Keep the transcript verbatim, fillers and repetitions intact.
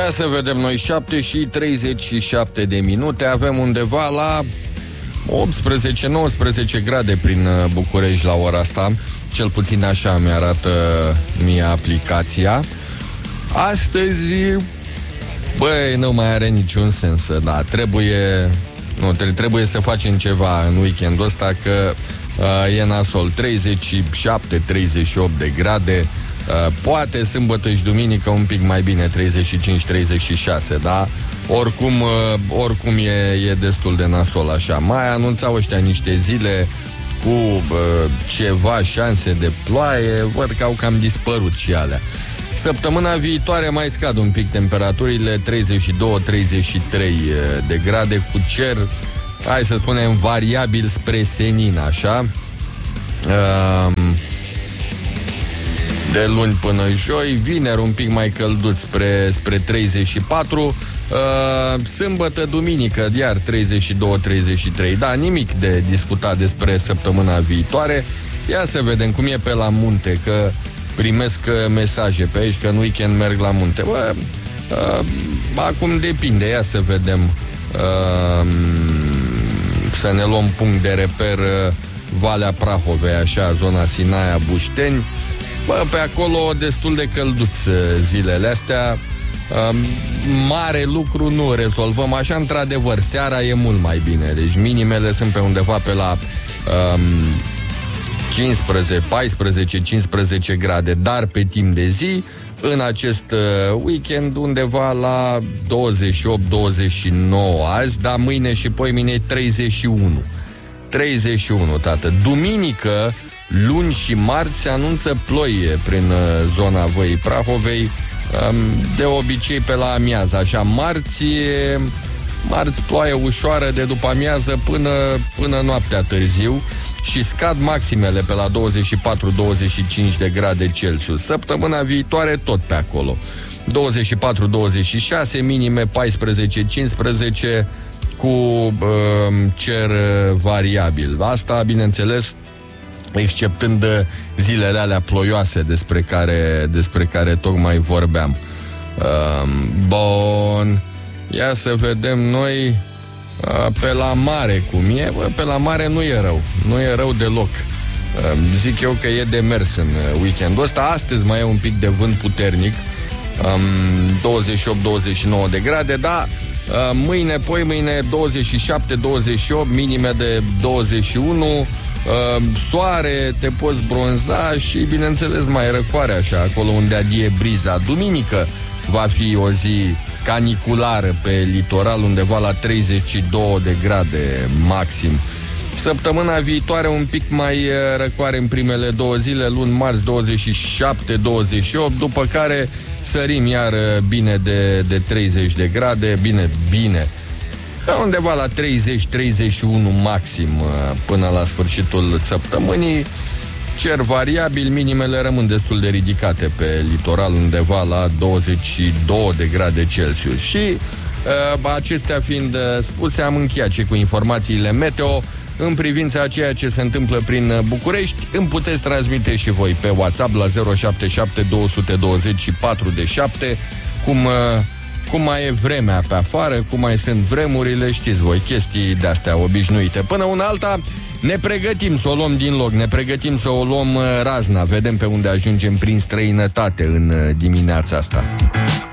Ia să vedem noi, șapte și treizeci și șapte de minute, avem undeva la optsprezece nouăsprezece grade prin București la ora asta. Cel puțin așa mi-arată mie aplicația. Astăzi, băi, nu mai are niciun sens, da, trebuie, nu, trebuie să facem ceva în weekendul ăsta, că uh, e nasol, treizeci și șapte treizeci și opt de grade, uh, poate sâmbătă și duminică un pic mai bine, treizeci și cinci treizeci și șase, da? Oricum, uh, oricum e, e destul de nasol așa. Mai anunțau ăștia niște zile cu uh, ceva șanse de ploaie, văd că au cam dispărut și alea. Săptămâna viitoare mai scad un pic temperaturile, treizeci și doi treizeci și trei de grade, cu cer, hai să spunem, variabil spre senin, așa. De luni până joi, vineri un pic mai călduț spre, spre treizeci și patru, sâmbătă, duminică, iar treizeci și doi treizeci și trei. Da, nimic de discutat despre săptămâna viitoare. Ia să vedem cum e pe la munte, că primesc mesaje pe aici că în weekend merg la munte. Bă, uh, acum depinde, ia să vedem. Uh, să ne luăm punct de reper uh, Valea Prahovei, așa, zona Sinaia, Bușteni. Bă, pe acolo destul de călduț uh, zilele astea. Uh, mare lucru nu rezolvăm. Așa, într-adevăr, seara e mult mai bine. Deci minimele sunt pe undeva pe la Uh, cincisprezece, paisprezece, cincisprezece grade, dar pe timp de zi, în acest uh, weekend, undeva la douăzeci și opt douăzeci și nouă azi, dar mâine și poimine treizeci și unu. treizeci și unu, tată. Duminică, luni și marți se anunță ploi prin uh, zona Văii Prahovei, um, de obicei pe la amiază, așa, marți, marți ploaie ușoară de după amiază până, până noaptea târziu, și scad maximele pe la douăzeci și patru douăzeci și cinci de grade Celsius. Săptămâna viitoare tot pe acolo. douăzeci și patru douăzeci și șase, minime paisprezece cincisprezece, cu uh, cer variabil. Asta, bineînțeles, exceptând zilele alea ploioase despre care, despre care tocmai vorbeam. Uh, bun. Ia să vedem noi pe la mare cum e. Bă, pe la mare nu e rău. Nu e rău deloc. Zic eu că e de mers în weekendul ăsta. Astăzi mai e un pic de vânt puternic, douăzeci și opt douăzeci și nouă de grade, dar mâine, poi mâine douăzeci și șapte douăzeci și opt, minime de douăzeci și unu, soare, te poți bronza și, bineînțeles, mai răcoare așa, acolo unde adie briza. Duminică va fi o zi caniculară pe litoral, undeva la treizeci și două de grade maxim. Săptămâna viitoare un pic mai răcoare în primele două zile, luni, marți, douăzeci și șapte douăzeci și opt, după care sărim iar bine de, de treizeci de grade, bine, bine, undeva la treizeci treizeci și unu maxim până la sfârșitul săptămânii. Cer variabil, minimele rămân destul de ridicate pe litoral, undeva la douăzeci și două de grade Celsius. Și uh, acestea fiind spuse, am încheiat și cu informațiile meteo. În privința a ceea ce se întâmplă prin București, îmi puteți transmite și voi pe WhatsApp la zero șapte șapte doi doi zero patru șapte cum, uh, cum mai e vremea pe afară, cum mai sunt vremurile, știți voi, chestii de-astea obișnuite. Până una alta, ne pregătim să o luăm din loc, ne pregătim să o luăm razna, vedem pe unde ajungem prin străinătate în dimineața asta.